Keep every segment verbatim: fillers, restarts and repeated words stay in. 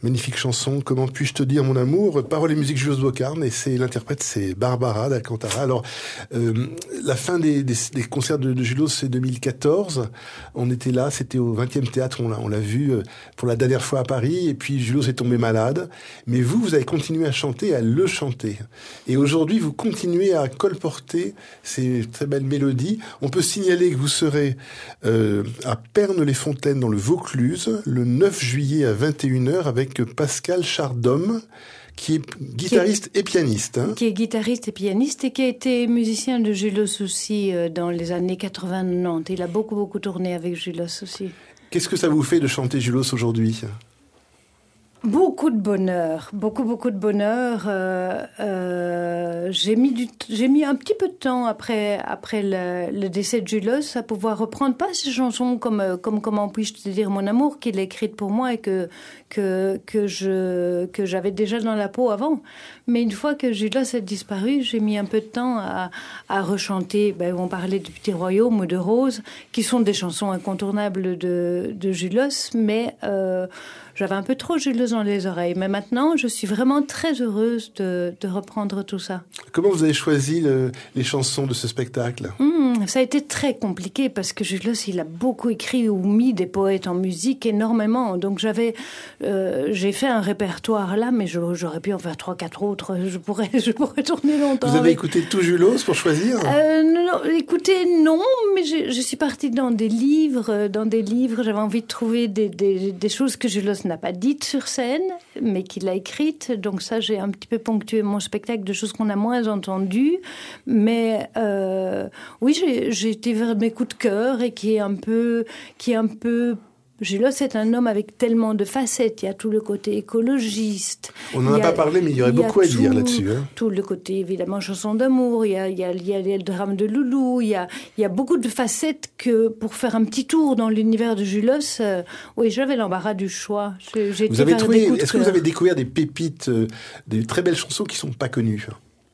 Magnifique chanson, Comment puis-je te dire mon amour, paroles et musique Julos Bocarn, et c'est l'interprète, c'est Barbara d'Alcantara. Alors, euh, la fin des, des, des concerts de, de Julos, c'est deux mille quatorze. On était là, c'était au vingtième théâtre, on l'a, on l'a vu pour la dernière fois à Paris, et puis Julos est tombé malade. Mais vous, vous avez continué à chanter, à le chanter. Et aujourd'hui, vous continuez à colporter ces très belles mélodies. On peut signaler que vous serez euh, à Pernes-les-Fontaines, dans le Vaucluse, le neuf juillet à vingt et une heures, avec Pascal Chardhomme, qui est guitariste qui est, et pianiste. Hein. Qui est guitariste et pianiste et qui a été musicien de Julos aussi euh, dans les années quatre-vingt quatre-vingt-dix. Il a beaucoup, beaucoup tourné avec Julos aussi. Qu'est-ce que ça vous fait de chanter Julos aujourd'hui ? Beaucoup de bonheur, beaucoup, beaucoup de bonheur. Euh, euh, j'ai mis du, j'ai mis un petit peu de temps après, après le, le décès de Julos à pouvoir reprendre pas ces chansons comme, comme Comment puis-je te dire mon amour, qu'il a écrite pour moi et que, que, que je, que j'avais déjà dans la peau avant. Mais une fois que Julos a disparu, j'ai mis un peu de temps à, à rechanter. Ben, on parlait de Petit Royaume ou de Rose, qui sont des chansons incontournables de, de Julos, mais, euh, j'avais un peu trop Julos dans les oreilles. Mais maintenant, je suis vraiment très heureuse de, de reprendre tout ça. Comment vous avez choisi le, les chansons de ce spectacle ? mmh, Ça a été très compliqué parce que Julos, il a beaucoup écrit ou mis des poètes en musique, énormément. Donc j'avais, euh, j'ai fait un répertoire là, mais je, j'aurais pu en faire trois, quatre autres. Je pourrais, je pourrais tourner longtemps. Vous avez avec... écouté tout Julos pour choisir ? euh, non, écoutez, non, mais je, je suis partie dans des livres, dans des livres. J'avais envie de trouver des, des, des choses que Julos n'a pas dites sur scène, mais qu'il a écrites. Donc ça, j'ai un petit peu ponctué mon spectacle de choses qu'on a moins entendues. Mais euh, oui, j'ai, j'ai été vers mes coups de cœur et qui est un peu, qui est un peu. Julos est un homme avec tellement de facettes. Il y a tout le côté écologiste. On n'en a, a pas parlé, mais il y aurait il beaucoup à tout, dire là-dessus. Hein. Tout le côté, évidemment, chanson d'amour. Il y a, il y a, il y a le drame de Loulou. Il y a, il y a beaucoup de facettes que, pour faire un petit tour dans l'univers de Julos, euh, oui, j'avais l'embarras du choix. J'ai, j'ai vous avez trouvé, de est-ce que vous avez découvert des pépites, euh, des très belles chansons qui ne sont pas connues ?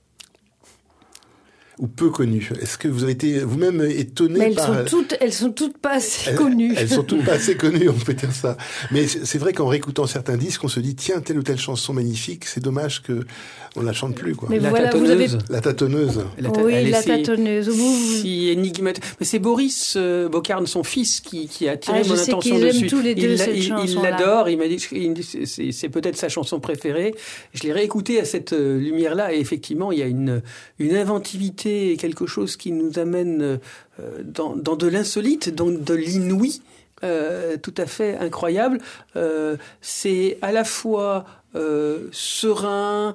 Ou peu connues. Est-ce que vous avez été vous-même étonné Mais elles par... Sont toutes, elles sont toutes pas assez elles, connues. Elles sont toutes pas assez connues, on peut dire ça. Mais c'est vrai qu'en réécoutant certains disques, on se dit, tiens, telle ou telle chanson magnifique, c'est dommage qu'on ne la chante plus. Quoi. Mais la voilà, tâtonneuse. Vous avez... La tâtonneuse. La ta... Oui, elle la est tâtonneuse. Si, si énigmatique. Mais c'est Boris euh, Bocarn, son fils, qui, qui a attiré ah, mon attention dessus. Tous les deux, il, cette il, il l'adore, il m'a dit que c'est, c'est peut-être sa chanson préférée. Je l'ai réécouté à cette euh, lumière-là, et effectivement, il y a une, une inventivité, quelque chose qui nous amène euh, dans, dans de l'insolite, dans de l'inouï, euh, tout à fait incroyable. Euh, c'est à la fois euh, serein,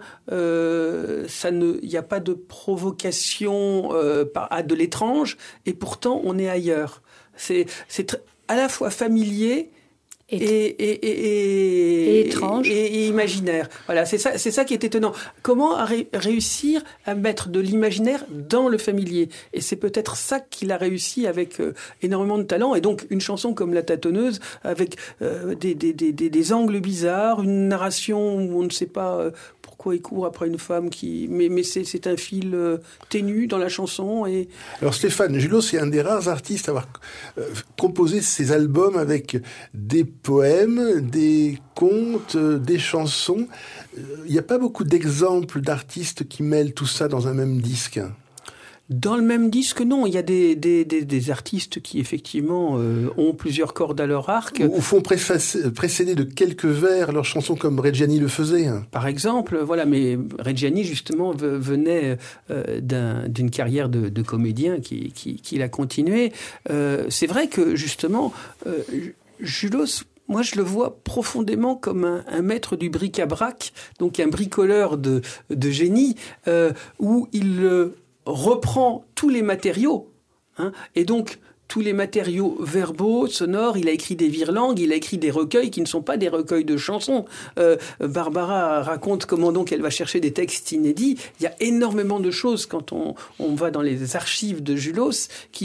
euh, ça ne, il n'y a pas de provocation euh, par, à de l'étrange, et pourtant on est ailleurs. C'est, c'est tr- à la fois familier. Et, et, et, et, et étrange. Et, et imaginaire. Voilà, c'est ça, c'est ça qui est étonnant. Comment ré- réussir à mettre de l'imaginaire dans le familier ? Et c'est peut-être ça qu'il a réussi avec euh, énormément de talent. Et donc, une chanson comme La Tâtonneuse, avec euh, des, des, des, des, des angles bizarres, une narration où on ne sait pas euh, pourquoi il court après une femme qui... Mais, mais c'est, c'est un fil euh, ténu dans la chanson. Et... Alors Stéphane Julos, c'est un des rares artistes à avoir euh, composé ses albums avec des poèmes, des contes, euh, des chansons. Il euh, n'y a pas beaucoup d'exemples d'artistes qui mêlent tout ça dans un même disque. Dans le même disque, non. Il y a des, des, des, des artistes qui, effectivement, euh, ont plusieurs cordes à leur arc. Ou, ou font préfac- précéder de quelques vers leurs chansons comme Reggiani le faisait. Par exemple, voilà. Mais Reggiani, justement, venait euh, d'un, d'une carrière de, de comédien qui, qui, qui l'a continué. Euh, c'est vrai que, justement, euh, Julos... Moi, je le vois profondément comme un, un maître du bric-à-brac, donc un bricoleur de, de génie, euh, où il euh, reprend tous les matériaux, hein, et donc tous les matériaux verbaux, sonores. Il a écrit des virelangues, il a écrit des recueils qui ne sont pas des recueils de chansons. Euh, Barbara raconte comment donc elle va chercher des textes inédits. Il y a énormément de choses quand on, on va dans les archives de Julos qui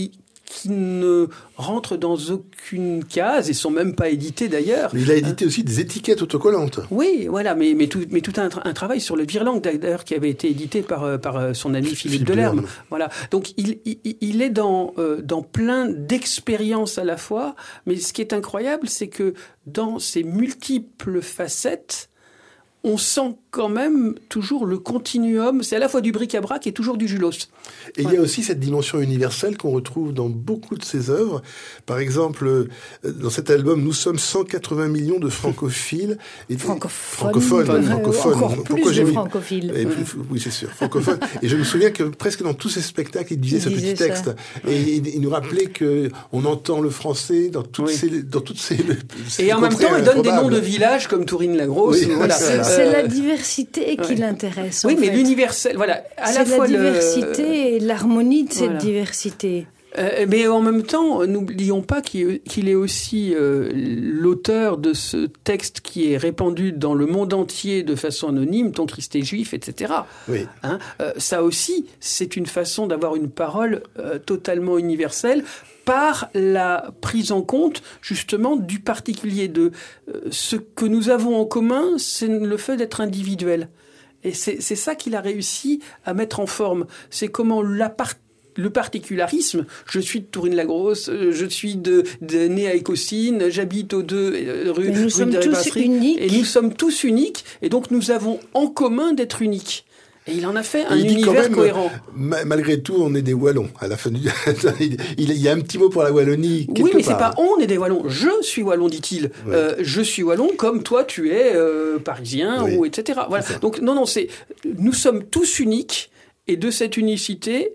qui ne rentrent dans aucune case et sont même pas édités d'ailleurs. Mais il a édité hein. aussi des étiquettes autocollantes. Oui, voilà, mais, mais tout, mais tout un, un travail sur le virlang d'ailleurs qui avait été édité par, par son ami Philippe, Philippe Delerme. Voilà, donc il, il, il est dans, euh, dans plein d'expériences à la fois, mais ce qui est incroyable, c'est que dans ces multiples facettes, on sent quand même toujours le continuum, c'est à la fois du bric-à-brac et toujours du Julos. Et ouais. il y a aussi cette dimension universelle qu'on retrouve dans beaucoup de ses œuvres. Par exemple, dans cet album, nous sommes cent quatre-vingts millions de francophiles. Et francophones. Francophones. francophones. Encore plus Pourquoi de francophiles. Et plus, oui, c'est sûr, francophones. Et je me souviens que presque dans tous ses spectacles, il disait il ce disait petit ça. texte. Et il, il nous rappelait qu'on entend le français dans toutes oui. ces... Dans toutes ces, ces et en même temps, il donne des noms de villages comme Tourine-la-Grosse. Oui. Voilà. C'est la diversité qui ouais. l'intéresse. Oui, mais fait. l'universel, voilà. À la, la fois diversité le... et l'harmonie de cette voilà. diversité. Euh, mais en même temps, n'oublions pas qu'il, qu'il est aussi euh, l'auteur de ce texte qui est répandu dans le monde entier de façon anonyme, Ton Christ est juif, et cetera. Oui. Hein, euh, ça aussi, c'est une façon d'avoir une parole euh, totalement universelle, par la prise en compte justement du particulier, de euh, ce que nous avons en commun, c'est le fait d'être individuel. Et c'est, c'est ça qu'il a réussi à mettre en forme. C'est comment la part, le particularisme, je suis de Tourine-la-Grosse, je suis de, de né à Écosine, j'habite aux deux euh, rue, rue de la Brasserie, et nous sommes tous uniques, et donc nous avons en commun d'être uniques. Et il en a fait un univers même, cohérent. Ma- malgré tout, on est des Wallons. À la fin du, il, il y a un petit mot pour la Wallonie. Oui, mais part. c'est pas on est des Wallons. Je suis Wallon, dit-il. Ouais. Euh, je suis Wallon comme toi, tu es euh, parisien oui. ou et cetera. Voilà. Donc non, non, c'est nous sommes tous uniques et de cette unicité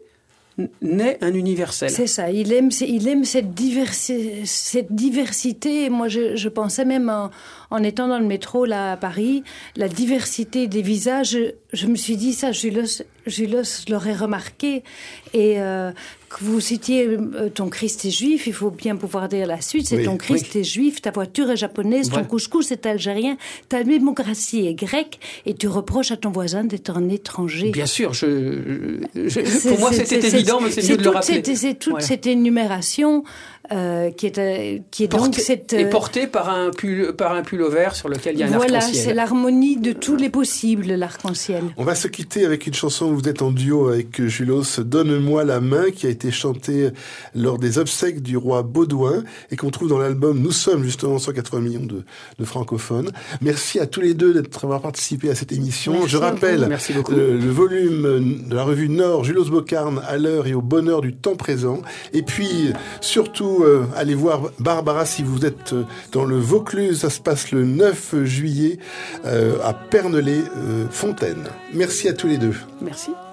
naît un universel. C'est ça. Il aime, il aime cette diversité, cette diversité. Moi, je, je pensais même en, en étant dans le métro là à Paris, la diversité des visages. Je, je me suis dit ça, Julos, Julos l'aurait remarqué. Et euh, que vous citiez euh, ton Christ est juif, il faut bien pouvoir dire la suite. C'est oui, ton Christ oui. est juif, ta voiture est japonaise, ton ouais. couscous est algérien, ta démocratie est grecque, et tu reproches à ton voisin d'être un étranger. Bien sûr, je, je, je, pour moi c'était c'est, évident, mais c'est, c'est mieux de le rappeler. Cette, c'est toute voilà. cette énumération euh, qui est, qui est Porté, donc cette... Euh, et portée par un pull, par un pullover sur lequel il y a un voilà, arc-en-ciel. Voilà, c'est l'harmonie de tous les possibles, l'arc-en-ciel. On va se quitter avec une chanson où vous êtes en duo avec Julos, Donne-moi la main, qui a été chantée lors des obsèques du roi Baudouin et qu'on trouve dans l'album Nous sommes justement cent quatre-vingts millions de, de francophones. Merci à tous les deux d'avoir participé à cette émission. Merci Je rappelle Merci beaucoup. Le, le volume de la revue Nord, Julos Bocarn, à l'heure et au bonheur du temps présent. Et puis, surtout, euh, allez voir Barbara si vous êtes dans le Vaucluse. Ça se passe le neuf juillet euh, à Pernelay-Fontaine. Merci à tous les deux. Merci.